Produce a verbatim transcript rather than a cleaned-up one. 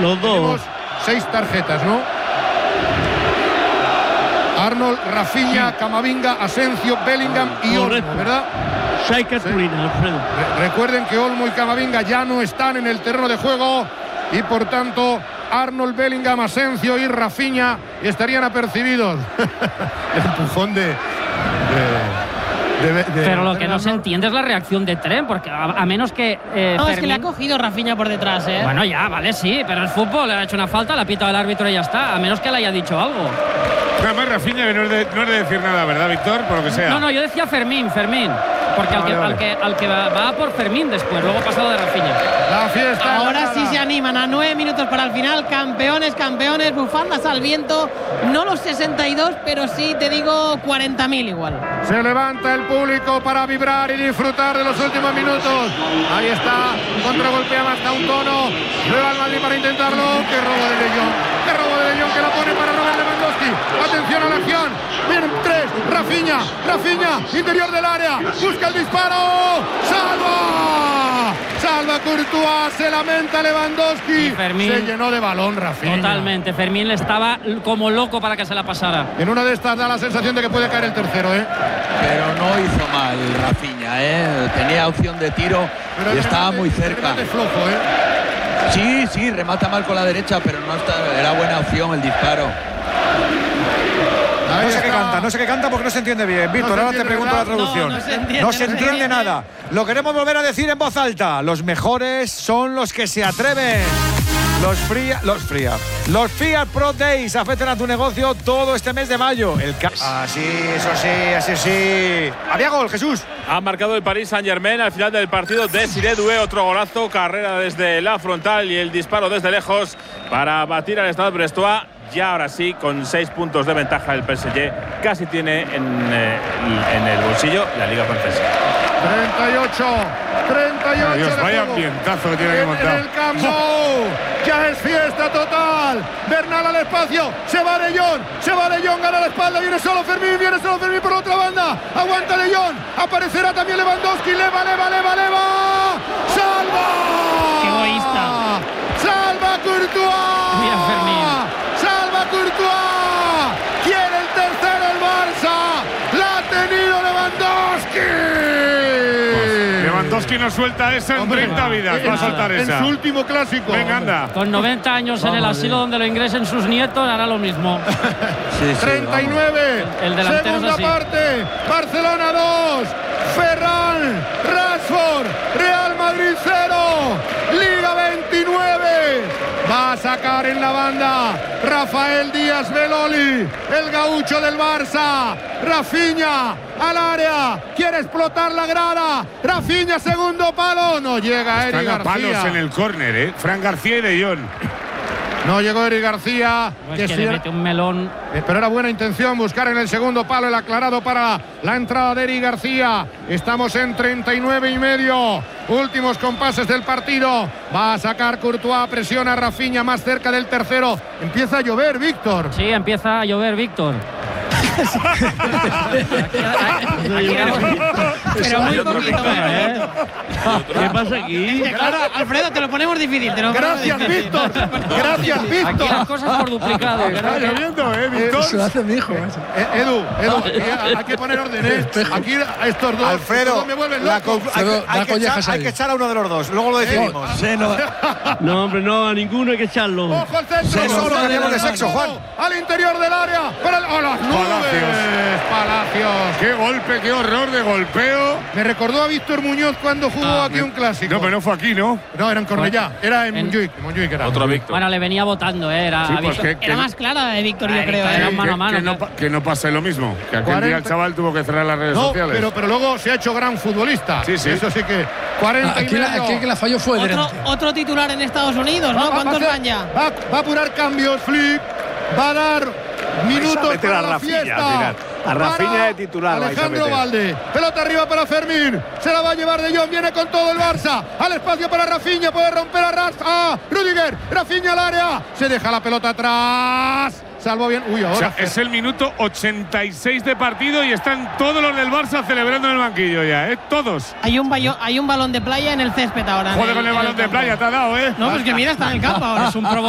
Los dos. Tenemos seis tarjetas, ¿no? Arnold, Rafinha, Camavinga, Asensio, Bellingham y Olmo, ¿verdad? Seis cartulinas, sí. Alfredo. Re recuerden que Olmo y Camavinga ya no están en el terreno de juego y por tanto Arnold, Bellingham, Asensio y Rafinha estarían apercibidos. El empujón de... de De, de, pero lo que no se entiende es la reacción de Trent, porque a, a menos que eh, no, Fermín... es que le ha cogido Rafinha por detrás, ¿eh? Bueno, ya, vale, sí, pero el fútbol le ha hecho una falta, la pita del árbitro y ya está, a menos que le haya dicho algo. Además, Rafinha que no es, de, no es de decir nada, ¿verdad, Víctor? Por lo que sea. No, no, yo decía Fermín, Fermín. Porque al que, al que, al que va, va por Fermín después, luego pasado de Rafinha. La fiesta. Ahora sí se animan a nueve minutos para el final. Campeones, campeones, bufandas al viento. No los sesenta y dos, pero sí te digo cuarenta mil igual. Se levanta el público para vibrar y disfrutar de los últimos minutos. Ahí está, contragolpea más a un tono. Real Madrid para intentarlo. Qué robo de De Jong. Qué robo de De Jong que la pone para Robert Lewandowski. Atención a la acción. Vienen tres. Rafinha, Rafinha, interior del área. Busca el disparo. ¡Salva! Salva Courtois. Se lamenta Lewandowski. Fermín, se llenó de balón Rafinha. Totalmente. Fermín le estaba como loco para que se la pasara. En una de estas da la sensación de que puede caer el tercero, ¿eh? Pero no hizo mal Rafinha, ¿eh? Tenía opción de tiro pero y estaba remate, muy cerca. Es flojo, ¿eh? Sí, sí, remata mal con la derecha, pero no está, era buena opción el disparo. Ahí no sé está. qué canta, no sé qué canta porque no se entiende bien. Víctor, no ahora te pregunto la traducción. No, no se entiende, no se no se entiende entiende. nada. Lo queremos volver a decir en voz alta. Los mejores son los que se atreven. Los Fiat, los Fiat, los Fiat Pro Days afectan a tu negocio todo este mes de mayo. El así, eso sí, así sí. Había gol, Jesús. Ha marcado el Paris Saint-Germain al final del partido. Desiré Doué, otro golazo, carrera desde la frontal y el disparo desde lejos para batir al Stade Brestois. Ya ahora sí, con seis puntos de ventaja el P S G, casi tiene en, eh, en el bolsillo la Liga Francesa. treinta y ocho, treinta y ocho. Dios, de vaya juego. ambientazo que tiene que montar. En el Camp Nou, ya es fiesta total. Bernal al espacio, se va De Jong, se va De Jong, gana la espalda, viene solo Fermín, viene solo Fermín por otra banda. Aguanta De Jong, aparecerá también Lewandowski, leva, leva, leva, leva. ¡Salva! ¡Qué egoísta! ¡Salva Courtois! Mira Fermín. ¡Salva Courtois! ¡Quiere el tercero el Barça! ¡La ha tenido Lewandowski! Lewandowski no suelta esa en Hombre, treinta vidas. en, Va a soltar en esa. su último clásico. Venga, anda. Con noventa años en el asilo donde lo ingresen sus nietos, hará lo mismo. Sí, sí, treinta y nueve. El delantero Segunda es así. parte. Barcelona dos. Ferran. Rashford. Real Madrid cero. Liga veintinueve. Va a sacar en la banda Rafael Díaz Beloli, el gaucho del Barça. Rafinha al área, quiere explotar la grada. Rafinha, segundo palo, no llega Eric Están a García. palos en el córner, ¿eh? Fran García y De Jong. No llegó Eric García. No, que es que sí le era- mete un melón. Eh, pero era buena intención buscar en el segundo palo el aclarado para la entrada de Eric García. Estamos en treinta y nueve y medio. Últimos compases del partido. Va a sacar Courtois, presiona a Rafinha más cerca del tercero. Empieza a llover, Víctor. Sí, empieza a llover, Víctor. Pero muy poquito. ¿Eh? ¿Qué pasa aquí? Claro, Alfredo, te lo ponemos difícil. Te lo ponemos Gracias, difícil. Víctor. Gracias, Aquí Víctor. las cosas por duplicado. Está lloviendo, ¿eh, Víctor? Eso hace mi hijo. Eso. Eh, Edu, Edu, aquí hay que poner orden, ¿eh? Aquí a estos dos, estos Alfredo, dos me vuelven la loco. conclu- hay, que- Alfredo, hay da que collejas echar, hay ahí. que echar a uno de los dos. Luego lo decidimos. Sí, no, No, hombre, no, a ninguno hay que echarlo. Ojo al centro. Sí, solo Solo tenemos de sexo, Juan. Al interior del área. Para el, ¡oh, las nubes! Palacios. Qué golpe, qué horror de golpeo. Me recordó a Víctor Muñoz cuando jugó aquí un clásico. No, pero no fue aquí, ¿no? No, era en Cornellá. Era en En- Montjuic. En Montjuic era. Otro Víctor. Bueno, le venía votando, ¿eh? Era, Sí, pues Víctor. que, que Era no- más clara la de Víctor, yo Ay, creo. era ¿eh? mano a mano. que, no, pa- que no pase lo mismo. Que aquel cuarenta día el chaval tuvo que cerrar las redes No, sociales. pero, pero luego se ha hecho gran futbolista. Sí, sí. Eso sí que. cuarenta y Aquí, la, medio. aquí el que la falló fue Otro, Drente. otro titular en Estados Unidos, Va- ¿no? va- ¿Cuántos va a van ya? Va, va a apurar cambios, Flick. Va a dar minutos meter para a la Rafinha al fiesta. final. A Rafinha Para de titular vais a Alejandro meter. Valde. Pelota arriba para Fermín. Se la va a llevar De Jong. Viene con todo el Barça. Al espacio para Rafinha. Puede romper a Ras. Ah, Rudiger. Rafinha al área. Se deja la pelota atrás. Salvo bien. Uy, ahora. O sea, es el minuto ochenta y seis de partido y están todos los del Barça celebrando en el banquillo ya, ¿eh? Todos. Hay un, bayo- hay un balón de playa en el césped ahora. en Joder con el balón de campo. playa, te ha dado, ¿eh? No, pues que mira, está en el campo ahora. Es un provo-